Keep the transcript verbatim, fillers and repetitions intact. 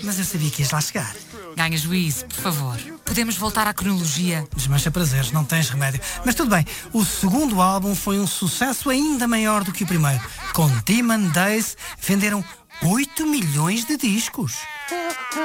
mas eu sabia que ias lá chegar. Ganha juízo, por favor. Podemos voltar à cronologia. Desmancha prazeres, não tens remédio. Mas tudo bem, o segundo álbum foi um sucesso ainda maior do que o primeiro. Com Demon Days venderam oito milhões de discos.